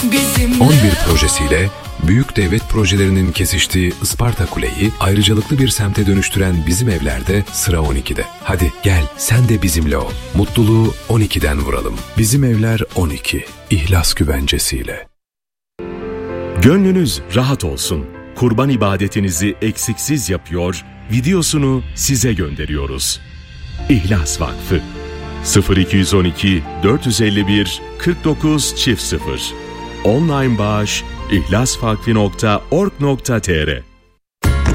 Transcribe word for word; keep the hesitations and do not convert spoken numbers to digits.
on bir projesiyle büyük devlet projelerinin kesiştiği Isparta Kule'yi ayrıcalıklı bir semte dönüştüren Bizim Evler'de sıra on ikide. Hadi gel sen de bizimle ol. Mutluluğu on ikiden vuralım. Bizim Evler on iki. İhlas güvencesiyle. Gönlünüz rahat olsun. Kurban ibadetinizi eksiksiz yapıyor, videosunu size gönderiyoruz. İhlas Vakfı sıfır iki on iki dört elli bir kırk dokuz çift sıfır. Online bağış ihlasvakfi nokta org nokta tr